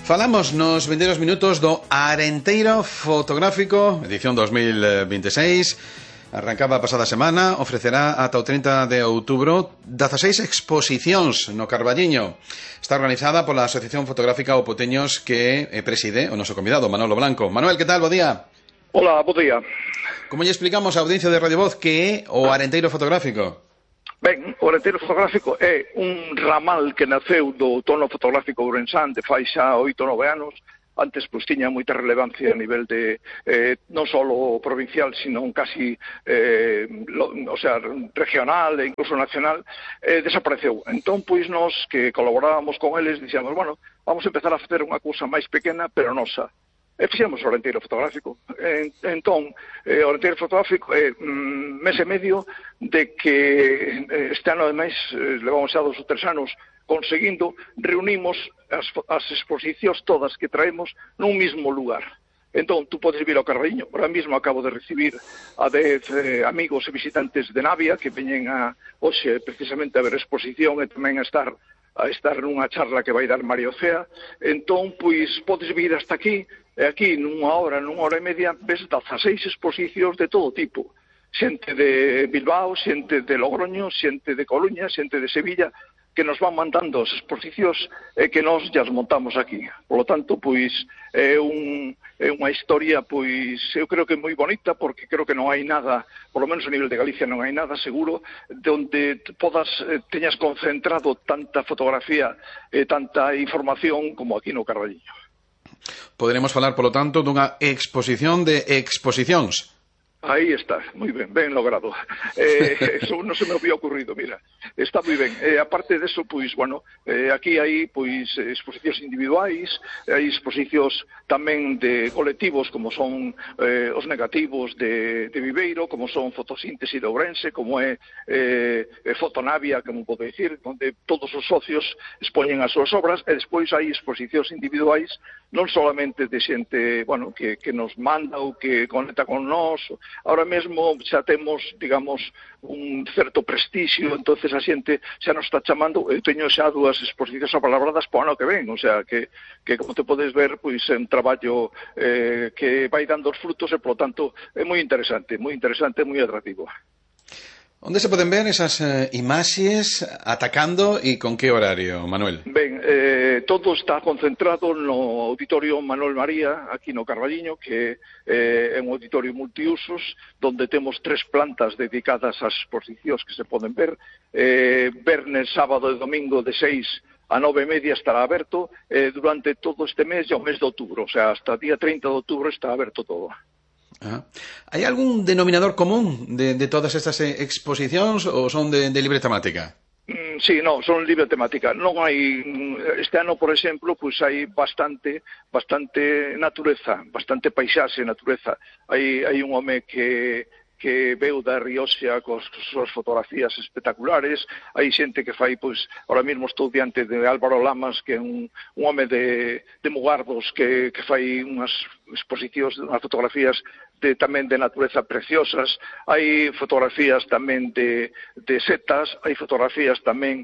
Falamos nos vindeiros minutos do Arenteiro Fotográfico, edición 2026. Arrancaba a pasada semana, ofrecerá ata o 30 de outubro 16 exposicións no Carballiño. Está organizada pola Asociación Fotográfica O Poteños que preside o noso convidado, Manolo Blanco. Manuel, que tal? Bo día. Hola, bo día. Como lle explicamos á audiencia de Radio Voz que é o Arenteiro Fotográfico? Ben, o Arenteiro Fotográfico é un ramal que naceu do tono fotográfico ourensán de fai xa 8 ou 9 anos. Antes pois tiña moita relevancia a nivel de non só provincial, sino casi regional e incluso nacional, desapareceu. Entón, pois nós que colaborábamos con eles, dixemos, bueno, vamos a empezar a facer unha cousa máis pequena, pero nosa. E fixemos o Arenteiro Fotográfico. Entón, o Arenteiro Fotográfico é mes e medio de que este ano, ademais, levamos xa 2 ou 3 anos conseguindo, reunimos as exposicións todas que traemos nun mesmo lugar. Entón, tú podes vir ao Carballiño. Ahora mesmo acabo de recibir a 10 amigos e visitantes de Navia que veñen hoxe precisamente a ver a exposición e tamén a estar nunha charla que vai dar María Ocea. Entón, pois, podes vir hasta aquí, e aquí nunha hora e media ves 16 exposicións de todo tipo. Xente de Bilbao, xente de Logroño, xente de Coruña, xente de Sevilla, que nos van mandando as exposicións e que nós já as montamos aquí. Por lo tanto, pois, é unha historia, pois, eu creo que moi bonita, porque creo que non hai nada, por lo menos a nivel de Galicia non hai nada seguro, onde teñas concentrado tanta fotografía e tanta información como aquí no Carballiño. Poderemos falar, polo tanto, dunha exposición de exposicións. Aí está, moi ben, ben logrado. Eso non se me había ocurrido, mira. Está moi ben. Aparte deso, pois, bueno, aquí hai pois exposicións individuais, hai exposicións tamén de colectivos, como son os negativos de Viveiro, como son Fotosíntese de Ourense, como é Fotonavia, como pode dicir, onde todos os socios expoñen as súas obras, e despois hai exposicións individuais, non solamente de xente, bueno, que nos manda ou que conecta con nós. Ahora mesmo xa temos, digamos, un certo prestixio, entonces a xente xa nos está chamando. Eu teño xa 2 exposicións apalabradas para o ano que ven, o sea, que como te podes ver, pois é un traballo que vai dando os frutos e, polo tanto, é moi interesante, moi atractivo. Onde se poden ver esas imaxes atacando e con que horario, Manuel? Ben, todo está concentrado no Auditorio Manuel María, aquí no Carballiño, que é un auditorio multiusos, donde temos 3 plantas dedicadas ás exposicións que se poden ver. Vernes, sábado e domingo de 6 a 9:30 estará aberto, durante todo este mes e o mes de outubro, o sea, hasta o día 30 de outubro está aberto todo. Hai algún denominador común de todas estas exposicións ou son de libre temática? Sí, non, son libre temática. Non hai, este ano, por exemplo, pois hai bastante natureza, bastante paisaxe, natureza. Hai un home que veu da Rioxa con súas fotografías espectaculares. Hai xente que fai, pois, ahora mesmo estou diante de Álvaro Lamas, que é un home de Mugardos, que fai unhas exposicións, unhas fotografías tamén de natureza preciosas. Hai fotografías tamén de setas, hai fotografías tamén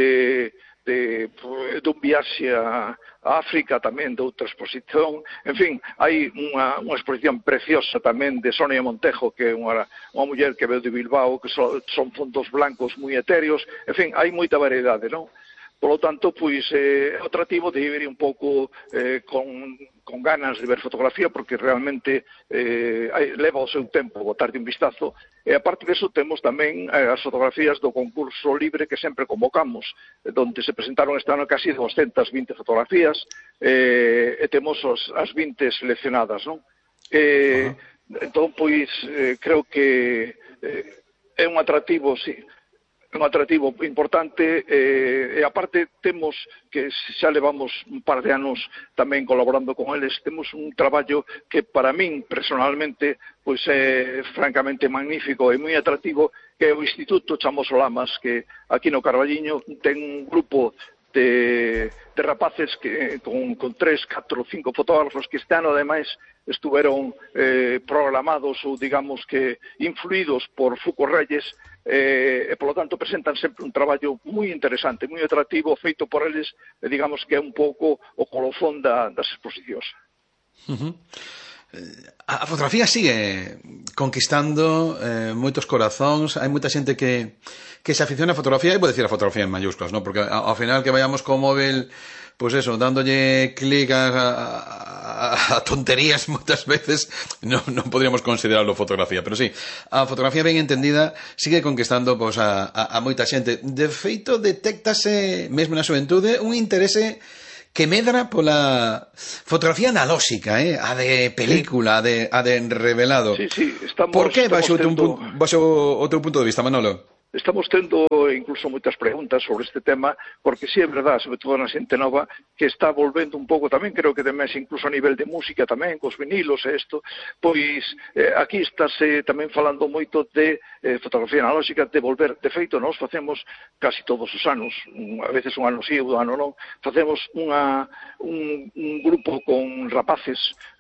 dun viaxe a África, tamén de outra exposición. En fin, hai unha exposición preciosa tamén de Sonia Montejo, que é unha muller que veu de Bilbao, que son fondos blancos moi etéreos. En fin, hai moita variedade, non? Por lo tanto, pois, é atractivo de ir un pouco con ganas de ver fotografía, porque realmente leva o seu tempo botarlle un vistazo. E aparte disso, temos tamén as fotografías do concurso libre que sempre convocamos, donde se presentaron este ano casi 220 fotografías, e temos as 20 seleccionadas, non? Entón, pois, creo que é un atractivo, sí, un atractivo importante, e aparte temos que xa levamos un par de anos tamén colaborando con eles. Temos un traballo que para min personalmente pois é francamente magnífico e moi atractivo, que é o Instituto Chamoso Lamas, que aquí no Carballiño ten un grupo de rapaces que con 3, 4, 5 fotógrafos que este ano ademais estuveron programados ou digamos que influídos por Fuco Reyes, polo tanto presentan sempre un traballo moi interesante, moi atractivo, feito por eles, digamos que é un pouco o colofón das exposicións. A fotografía sigue conquistando moitos corazóns. Hai moita xente que se aficiona a fotografía, e vou decir a fotografía en mayúsculas, ¿no? Porque ao final que vayamos co móvil, pues eso, dándolle clic a tonterías moitas veces, non podríamos considerarlo fotografía, pero sí, a fotografía ben entendida sigue conquistando pues, a moita xente. De feito, detéctase mesmo na xuventude un interese que medra pola fotografía analóxica, a de película, a de revelado. Sí, estamos... Por que baixo o teu punto de vista, Manolo? Estamos tendo incluso moitas preguntas sobre este tema, porque sí é verdade, sobre todo na xente nova, que está volvendo un pouco tamén, creo que de mes incluso a nivel de música tamén, cos vinilos e isto, pois aquí estáse tamén falando moito de fotografía analóxica, de volver, de feito, nós facemos casi todos os anos, a veces un ano sí, un ano non, facemos un grupo con rapaces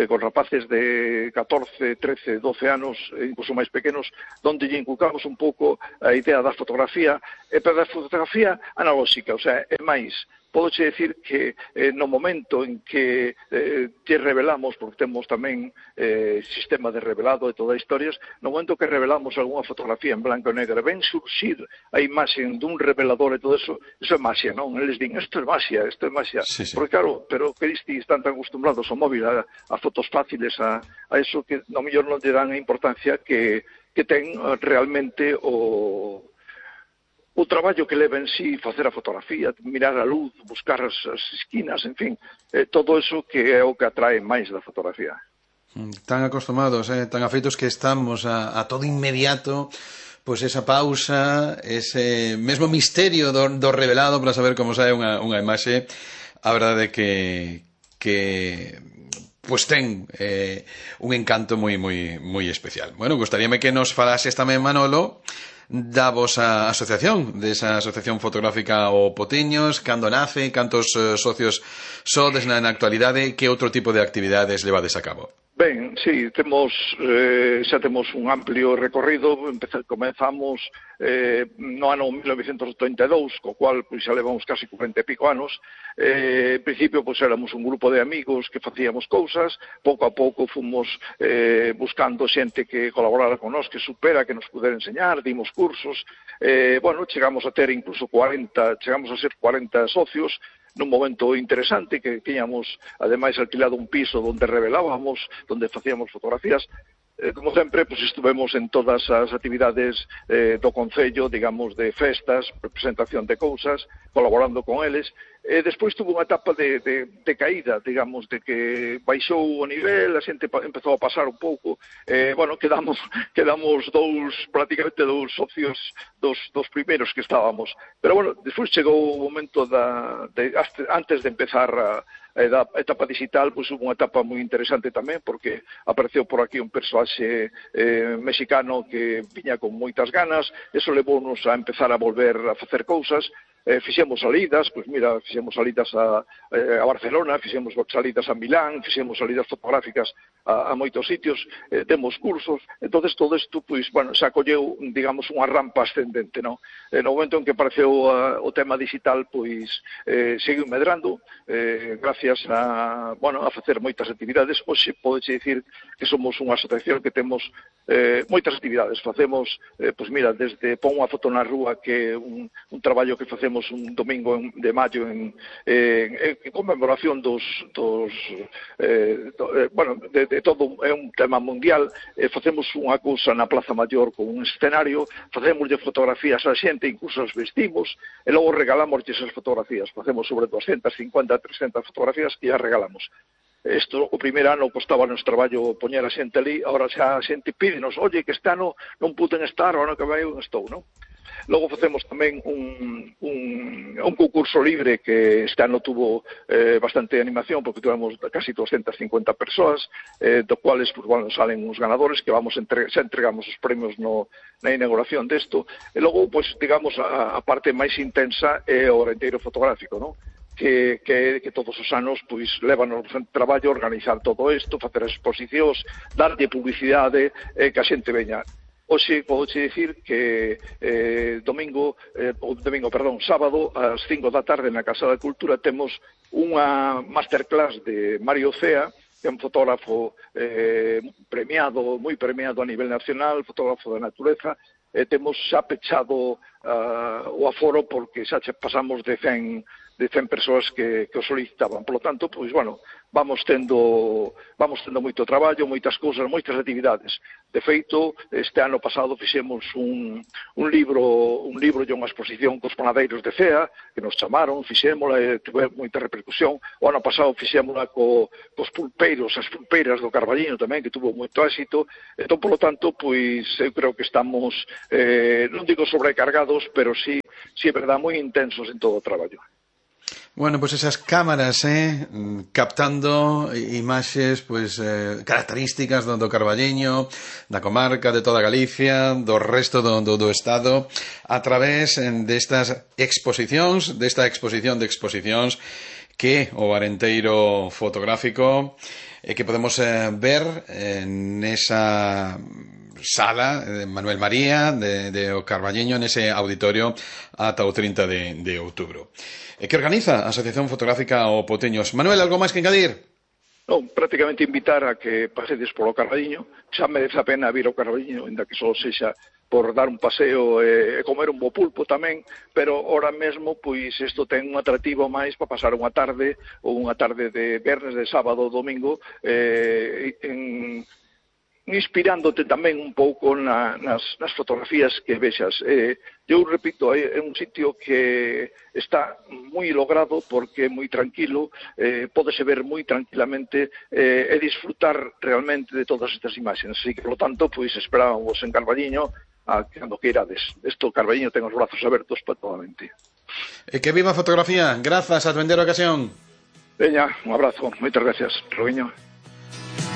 de 14, 13, 12 anos, incluso máis pequenos, donde lle inculcamos un pouco a idea da fotografía, pero da fotografía analóxica, o sea, é máis, podoche decir que no momento en que te revelamos, porque temos tamén sistema de revelado e todas as historias, no momento que revelamos algunha fotografía en blanco e negro, ven surxir a imaxe dun revelador e todo eso é magia, non? Eles din, isto é magia, sí. Porque claro, pero que distis están tan acostumbrados ao móvil, a fotos fáciles, a eso que no mellor non lle dan a importancia que ten realmente o traballo que leva en sí facer a fotografía, mirar a luz, buscar as esquinas, en fin, todo eso que é o que atrae máis da fotografía. Tan acostumados, tan afeitos que estamos a todo inmediato, pois esa pausa, ese mesmo misterio do revelado para saber como sae unha imaxe. A verdade é que pois ten un encanto moi especial. Bueno, gustaríame que nos falases tamén, Manolo, da vosa asociación, desa asociación fotográfica O Potiños, cando nace, cantos socios sodes na actualidade, que outro tipo de actividades levades a cabo? Ben, sí, xa temos un amplio recorrido, comenzamos no ano 1982, co cual xa levamos casi 40 e pico anos. En principio, éramos un grupo de amigos que facíamos cousas, pouco a pouco fomos buscando xente que colaborara con nós, que supera, que nos pudera enseñar, dimos cursos, chegamos a ter incluso 40 socios, nun momento interesante que tiñamos, ademais, alquilado un piso onde revelábamos, onde facíamos fotografías. Como sempre, estuvemos en todas as actividades do Concello, digamos, de festas, presentación de cousas, colaborando con eles. Despois tuvo unha etapa de caída, digamos, de que baixou o nivel, a xente empezou a pasar un pouco, quedamos prácticamente dous socios dos primeiros que estábamos. Pero, despois chegou o momento antes de empezar a etapa digital, hubo unha etapa moi interesante tamén, porque apareceu por aquí un persoaxe mexicano que viña con moitas ganas, eso levounos a empezar a volver a facer cousas. Fixemos salidas, fixemos salidas a Barcelona, fixemos salidas a Milán, fixemos salidas fotográficas a moitos sitios, demos cursos, entonces todo isto, se acolleu, digamos, unha rampa ascendente, non? No momento en que apareceu o tema digital, seguiu medrando, gracias a facer moitas actividades. Hoxe podeche dicir que somos unha asociación que temos moitas actividades, facemos, desde pon unha foto na rúa, que é un traballo que facemos un domingo de maio en conmemoración de todo, é un tema mundial. Facemos unha cousa na Plaza Maior con un escenario, facemos de fotografías a xente, incluso as vestimos, e logo regalamos esas fotografías. Facemos sobre 250, 300 fotografías e as regalamos. Isto, o primeiro ano, costaba nos traballo poñer a xente ali, agora xa a xente pídenos, oye, que este ano non puden estar, o ano que vai non estou, non? Logo facemos tamén un concurso libre que este ano tuvo bastante animación, porque tuvemos casi 250 persoas, do cuales salen uns ganadores que xa entregamos os premios na inauguración desto. E logo, digamos, a parte máis intensa é o Arenteiro fotográfico, non? Que todos os anos levan o traballo organizar todo isto, facer exposicións, darlle publicidade, que a xente veña. Hoxe podoche dicir que sábado ás 5 da tarde na Casa da Cultura temos unha masterclass de Mario Cea, que é un fotógrafo moi premiado a nivel nacional, fotógrafo da natureza. Temos xa pechado o aforo porque xa pasamos de 100 persoas que o solicitaban. Por lo tanto, pois, bueno, vamos tendo moito traballo, moitas cousas, moitas actividades. De feito, este ano pasado fixemos un libro e unha exposición cos panadeiros de Cea, que nos chamaron, fixémola e tuve moita repercusión. O ano pasado fixémola cos pulpeiros, as pulpeiras do Carballiño tamén, que tuvo moito éxito. Entón, por lo tanto, pois, eu creo que estamos, non digo sobrecargados, pero sí é verdade, moi intensos en todo o traballo. Bueno, pues esas cámaras, captando imaxes, pues, características do Carballiño, da comarca, de toda Galicia, do resto do Estado, a través destas exposicións, desta exposición de exposicións que o Arenteiro fotográfico que podemos ver nesa sala de Manuel María de o Carballiño, nese auditorio ata o 30 de outubro. Que organiza a Asociación Fotográfica O Poteños. Manuel, algo máis que engadir? Non, prácticamente invitar a que pasedes polo Carballiño. Xa merece a pena vir ao Carballiño, ainda que só sexa por dar un paseo e comer un bo pulpo tamén, pero ahora mesmo, pois, isto ten un atractivo máis para pasar unha tarde, ou unha tarde de vernes, de sábado ou domingo, inspirándote tamén un pouco nas fotografías que vexas. Eu repito, é un sitio que está moi logrado porque é moi tranquilo, pódese ver moi tranquilamente e disfrutar realmente de todas estas imaxes. Así que, por lo tanto, pois esperábamos en Carballiño cando que irades. Isto, Carballiño ten os brazos abertos para toda a mente. Que viva a fotografía. Grazas, a atender a ocasión. Veña, un abrazo. Moitas gracias, Roguiño.